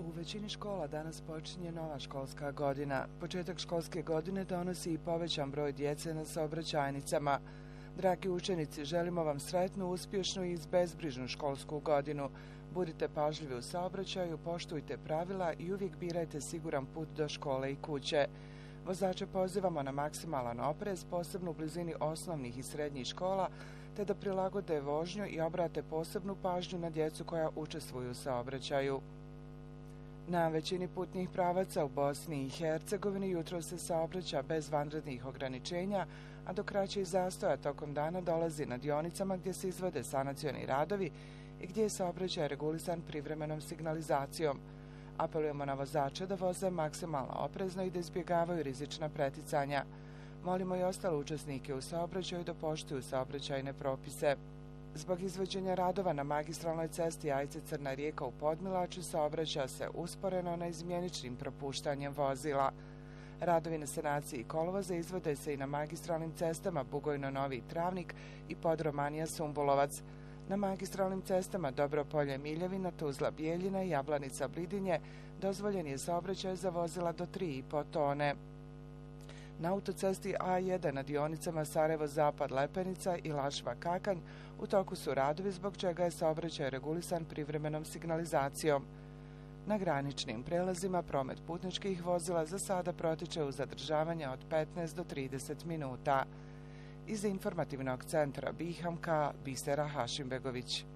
U većini škola danas počinje nova školska godina. Početak školske godine donosi i povećan broj djece na saobraćajnicama. Dragi učenici, želimo vam sretnu, uspješnu i bezbrižnu školsku godinu. Budite pažljivi u saobraćaju, poštujte pravila i uvijek birajte siguran put do škole i kuće. Vozače pozivamo na maksimalan oprez, posebno u blizini osnovnih i srednjih škola, te da prilagode vožnju i obrate posebnu pažnju na djecu koja učestvuju u saobraćaju. Na većini putnih pravaca u Bosni i Hercegovini jutro se saobraća bez vanrednih ograničenja, a do kraćih zastoja tokom dana dolazi na dionicama gdje se izvode sanacioni radovi i gdje je saobraćaj regulisan privremenom signalizacijom. Apelujemo na vozače da voze maksimalno oprezno i da izbjegavaju rizična preticanja. Molimo i ostale učesnike u saobraćaju da poštuju saobraćajne propise. Zbog izvođenja radova na magistralnoj cesti Ajce-Crna Rijeka u Podmilaču saobraća se usporeno neizmjeničnim propuštanjem vozila. Radovi na sanaciji kolovoza izvode se i na magistralnim cestama Bugojno-Novi Travnik i Podromanija-Sumbulovac. Na magistralnim cestama Dobropolje-Miljevina, Tuzla-Bijeljina i Jablanica-Blidinje dozvoljen je saobraćaj za vozila do 3,5 tone. Na autocesti A1 na dionicama Sarajevo-Zapad-Lepenica i Lašva-Kakanj u toku su radovi zbog čega je saobraćaj regulisan privremenom signalizacijom. Na graničnim prelazima promet putničkih vozila za sada protiče u zadržavanje od 15 do 30 minuta. Iz informativnog centra Bihamka, Bisera Hašimbegović.